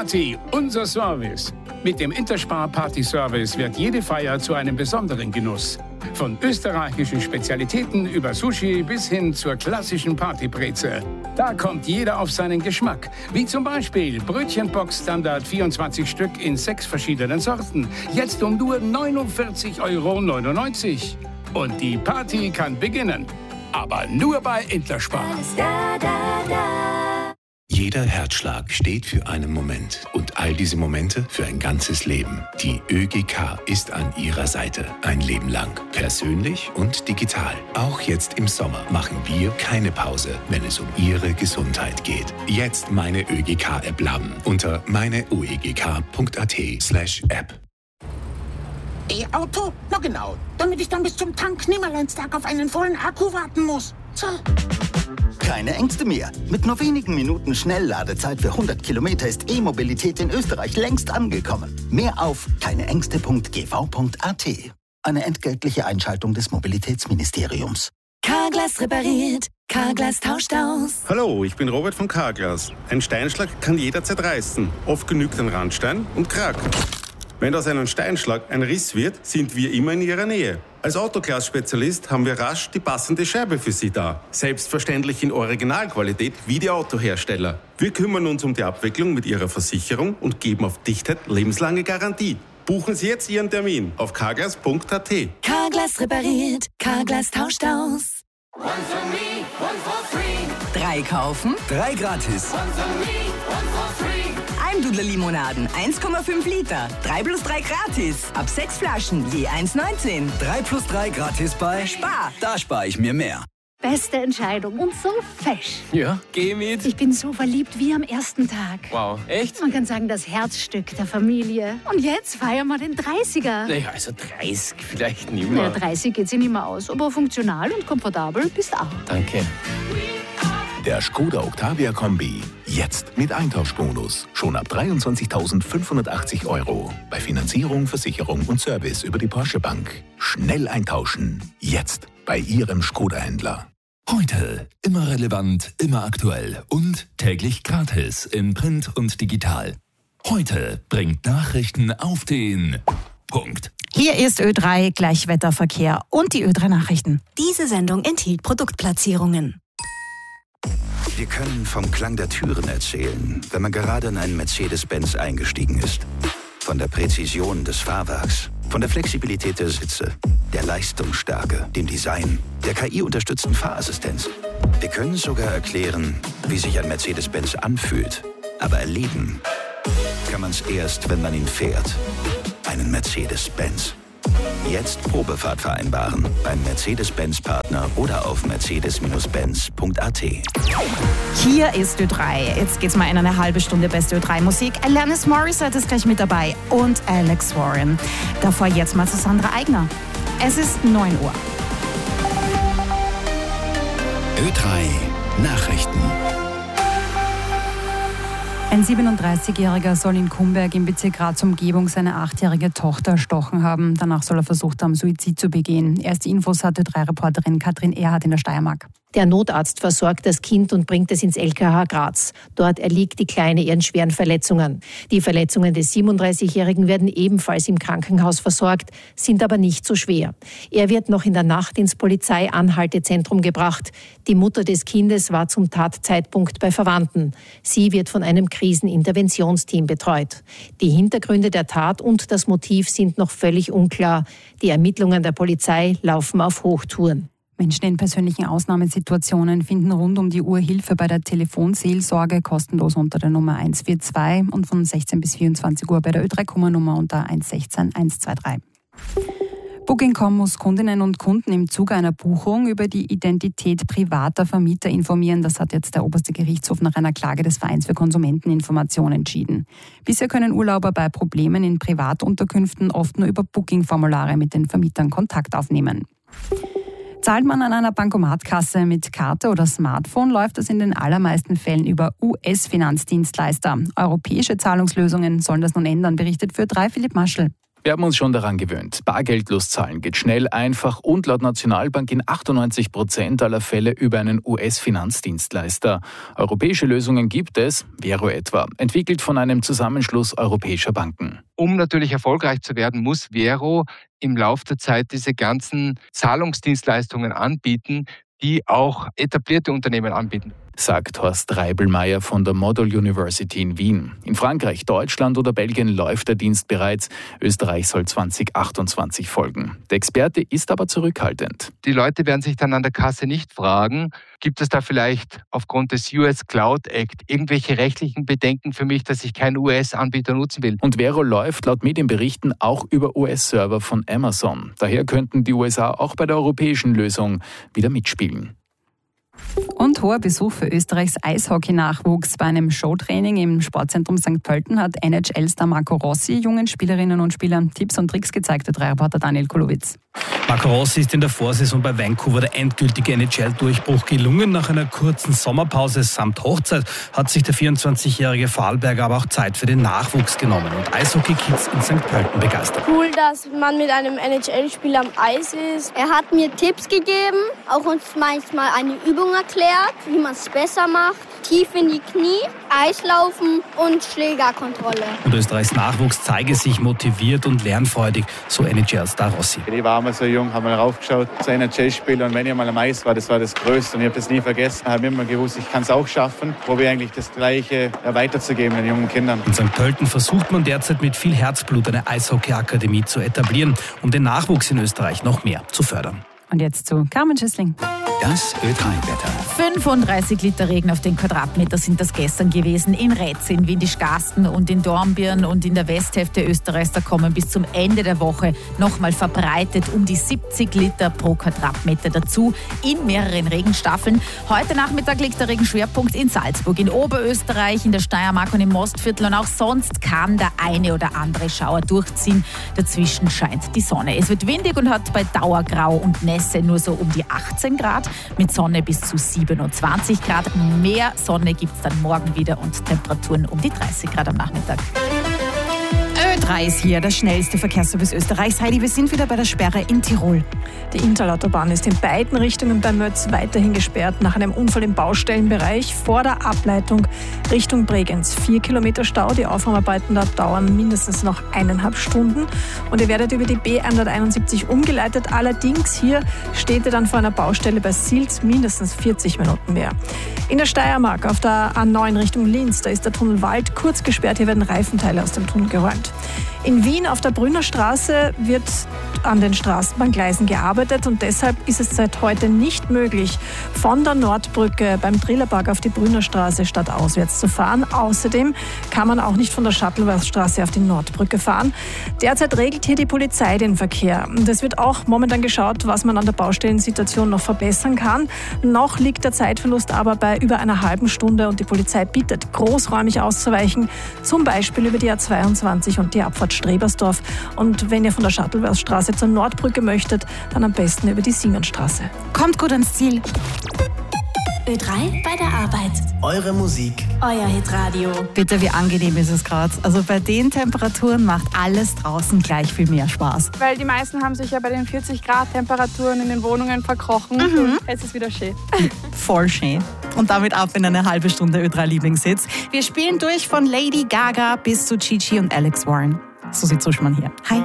Party, unser Service. Mit dem Interspar Party Service wird jede Feier zu einem besonderen Genuss. Von österreichischen Spezialitäten über Sushi bis hin zur klassischen Partybreze. Da kommt jeder auf seinen Geschmack. Wie zum Beispiel Brötchenbox Standard 24 Stück in 6 verschiedenen Sorten. Jetzt um nur 49,99 €. Und die Party kann beginnen. Aber nur bei Interspar. Jeder Herzschlag steht für einen Moment und all diese Momente für ein ganzes Leben. Die ÖGK ist an Ihrer Seite. Ein Leben lang. Persönlich und digital. Auch jetzt im Sommer machen wir keine Pause, wenn es um Ihre Gesundheit geht. Jetzt meine ÖGK-App laden unter meineuegk.at/App. E-Auto? Na genau, damit ich dann bis zum Tank-Nimmerleinstag auf einen vollen Akku warten muss. So. Keine Ängste mehr. Mit nur wenigen Minuten Schnellladezeit für 100 Kilometer ist E-Mobilität in Österreich längst angekommen. Mehr auf keineängste.gv.at. Eine entgeltliche Einschaltung des Mobilitätsministeriums. Carglass repariert, Carglass tauscht aus. Hallo, ich bin Robert von Carglass. Ein Steinschlag kann jederzeit reißen. Oft genügt ein Randstein und Krack. Wenn aus einem Steinschlag ein Riss wird, sind wir immer in Ihrer Nähe. Als Autoglas-Spezialist haben wir rasch die passende Scheibe für Sie da. Selbstverständlich in Originalqualität wie die Autohersteller. Wir kümmern uns um die Abwicklung mit Ihrer Versicherung und geben auf Dichtheit lebenslange Garantie. Buchen Sie jetzt Ihren Termin auf carglass.at. Carglass repariert, Carglass tauscht aus. 1 for me, 1 for free. 3 kaufen, 3 gratis. 1 for me, 1 for free. Almdudler Limonaden, 1,5 Liter. 3 plus 3 gratis. Ab 6 Flaschen, je 1,19. 3 plus 3 gratis bei Spar. Da spare ich mir mehr. Beste Entscheidung und so fesch. Ja, geh mit. Ich bin so verliebt wie am ersten Tag. Wow, echt? Man kann sagen, das Herzstück der Familie. Und jetzt feiern wir den 30er. Naja, also 30 vielleicht nicht mehr. Naja, 30 geht sich nicht mehr aus, aber funktional und komfortabel bist auch. Danke. Der Skoda Octavia Kombi. Jetzt mit Eintauschbonus. Schon ab 23.580 €. Bei Finanzierung, Versicherung und Service über die Porsche Bank. Schnell eintauschen. Jetzt bei Ihrem Skoda-Händler. Heute immer relevant, immer aktuell und täglich gratis in Print und digital. Heute bringt Nachrichten auf den Punkt. Hier ist Ö3 Gleichwetterverkehr und die Ö3 Nachrichten. Diese Sendung enthielt Produktplatzierungen. Wir können vom Klang der Türen erzählen, wenn man gerade in einen Mercedes-Benz eingestiegen ist. Von der Präzision des Fahrwerks, von der Flexibilität der Sitze, der Leistungsstärke, dem Design, der KI-unterstützten Fahrassistenz. Wir können sogar erklären, wie sich ein Mercedes-Benz anfühlt. Aber erleben kann man es erst, wenn man ihn fährt. Einen Mercedes-Benz. Jetzt Probefahrt vereinbaren beim Mercedes-Benz-Partner oder auf mercedes-benz.at. Hier ist Ö3. Jetzt geht's mal in eine halbe Stunde beste Ö3-Musik. Alanis Morissette ist gleich mit dabei und Alex Warren. Davor jetzt mal zu Sandra Eigner. Es ist 9 Uhr. Ö3 Nachrichten. Ein 37-Jähriger soll in Kumberg im Bezirk Graz-Umgebung seine 8-jährige Tochter erstochen haben. Danach soll er versucht haben, Suizid zu begehen. Erste Infos hatte Ö3-Reporterin Katrin Erhardt in der Steiermark. Der Notarzt versorgt das Kind und bringt es ins LKH Graz. Dort erliegt die Kleine ihren schweren Verletzungen. Die Verletzungen des 37-Jährigen werden ebenfalls im Krankenhaus versorgt, sind aber nicht so schwer. Er wird noch in der Nacht ins Polizeianhaltezentrum gebracht. Die Mutter des Kindes war zum Tatzeitpunkt bei Verwandten. Sie wird von einem Kriseninterventionsteam betreut. Die Hintergründe der Tat und das Motiv sind noch völlig unklar. Die Ermittlungen der Polizei laufen auf Hochtouren. Menschen in persönlichen Ausnahmesituationen finden rund um die Uhr Hilfe bei der Telefonseelsorge kostenlos unter der Nummer 142 und von 16 bis 24 Uhr bei der Ö3-Kummernummer unter 116 123. Booking.com muss Kundinnen und Kunden im Zuge einer Buchung über die Identität privater Vermieter informieren. Das hat jetzt der oberste Gerichtshof nach einer Klage des Vereins für Konsumenteninformation entschieden. Bisher können Urlauber bei Problemen in Privatunterkünften oft nur über Booking-Formulare mit den Vermietern Kontakt aufnehmen. Zahlt man an einer Bankomatkasse mit Karte oder Smartphone, läuft das in den allermeisten Fällen über US-Finanzdienstleister. Europäische Zahlungslösungen sollen das nun ändern, berichtet für Ö3 Philipp Maschel. Wir haben uns schon daran gewöhnt. Bargeldlos zahlen geht schnell, einfach und laut Nationalbank in 98% aller Fälle über einen US-Finanzdienstleister. Europäische Lösungen gibt es, Vero etwa, entwickelt von einem Zusammenschluss europäischer Banken. Um natürlich erfolgreich zu werden, muss Vero im Laufe der Zeit diese ganzen Zahlungsdienstleistungen anbieten, die auch etablierte Unternehmen anbieten. Sagt Horst Reibelmeier von der Model University in Wien. In Frankreich, Deutschland oder Belgien läuft der Dienst bereits. Österreich soll 2028 folgen. Der Experte ist aber zurückhaltend. Die Leute werden sich dann an der Kasse nicht fragen, gibt es da vielleicht aufgrund des US Cloud Act irgendwelche rechtlichen Bedenken für mich, dass ich keinen US-Anbieter nutzen will? Und Vero läuft laut Medienberichten auch über US-Server von Amazon. Daher könnten die USA auch bei der europäischen Lösung wieder mitspielen. Und hoher Besuch für Österreichs Eishockey-Nachwuchs. Bei einem Showtraining im Sportzentrum St. Pölten hat NHL-Star Marco Rossi jungen Spielerinnen und Spielern Tipps und Tricks gezeigt, der Reporter Daniel Kulowitz. Marco Rossi ist in der Vorsaison bei Vancouver der endgültige NHL-Durchbruch gelungen. Nach einer kurzen Sommerpause samt Hochzeit hat sich der 24-jährige Vorarlberger aber auch Zeit für den Nachwuchs genommen und Eishockey-Kids in St. Pölten begeistert. Cool, dass man mit einem NHL-Spieler am Eis ist. Er hat mir Tipps gegeben, auch uns manchmal eine Übung erklärt, wie man es besser macht. Tief in die Knie, Eislaufen und Schlägerkontrolle. Und Österreichs Nachwuchs zeige sich motiviert und lernfreudig, so NHL-Star Rossi. Ich war mal so jung, habe mal raufgeschaut zu NHL-Spielen und wenn ich mal am Eis war, das war das Größte und ich habe das nie vergessen. Ich habe immer gewusst, ich kann es auch schaffen, probiere eigentlich das Gleiche weiterzugeben den jungen Kindern. In St. Pölten versucht man derzeit mit viel Herzblut eine Eishockey-Akademie zu etablieren, um den Nachwuchs in Österreich noch mehr zu fördern. Und jetzt zu Carmen Schüssling. Das Ö3-Wetter. 35 Liter Regen auf den Quadratmeter sind das gestern gewesen. In Retz, in Windischgarsten und in Dornbirn und in der Westhälfte Österreichs. Da kommen bis zum Ende der Woche nochmal verbreitet um die 70 Liter pro Quadratmeter dazu in mehreren Regenstaffeln. Heute Nachmittag liegt der Regenschwerpunkt in Salzburg, in Oberösterreich, in der Steiermark und im Mostviertel. Und auch sonst kann der eine oder andere Schauer durchziehen. Dazwischen scheint die Sonne. Es wird windig und hat bei Dauergrau und Nässe nur so um die 18 Grad. Mit Sonne bis zu 27 Grad. Mehr Sonne gibt es dann morgen wieder und Temperaturen um die 30 Grad am Nachmittag. Ö3 ist hier, der schnellste Verkehrsservice Österreichs. Heidi, wir sind wieder bei der Sperre in Tirol. Die Interlautobahn ist in beiden Richtungen bei Mötz weiterhin gesperrt nach einem Unfall im Baustellenbereich vor der Ableitung Richtung Bregenz. 4 Kilometer Stau, die Aufräumarbeiten dort dauern mindestens noch 1,5 Stunden. Und ihr werdet über die B171 umgeleitet. Allerdings hier steht ihr dann vor einer Baustelle bei Silz mindestens 40 Minuten mehr. In der Steiermark auf der A9 Richtung Linz, da ist der Tunnel Wald kurz gesperrt. Hier werden Reifenteile aus dem Tunnel geräumt. In Wien auf der Brünner Straße wird an den Straßenbahngleisen gearbeitet und deshalb ist es seit heute nicht möglich, von der Nordbrücke beim Trillerpark auf die Brünner Straße stadtauswärts zu fahren. Außerdem kann man auch nicht von der Shuttleworth-Straße auf die Nordbrücke fahren. Derzeit regelt hier die Polizei den Verkehr. Und es wird auch momentan geschaut, was man an der Baustellensituation noch verbessern kann. Noch liegt der Zeitverlust aber bei über einer halben Stunde und die Polizei bittet, großräumig auszuweichen, zum Beispiel über die A22 und die Abfahrt Strebersdorf. Und wenn ihr von der Shuttleworth-Straße zur Nordbrücke möchtet, dann am besten über die Siemensstraße. Kommt gut ans Ziel. Ö3 bei der Arbeit. Eure Musik. Euer Hitradio. Bitte, wie angenehm ist es gerade? Also bei den Temperaturen macht alles draußen gleich viel mehr Spaß. Weil die meisten haben sich ja bei den 40 Grad Temperaturen in den Wohnungen verkrochen. Und jetzt ist es wieder schön. Voll schön. Und damit ab in eine halbe Stunde Ö3 Lieblingshits. Wir spielen durch von Lady Gaga bis zu Chichi und Alex Warren. Susi Zuschmann hier. Hi.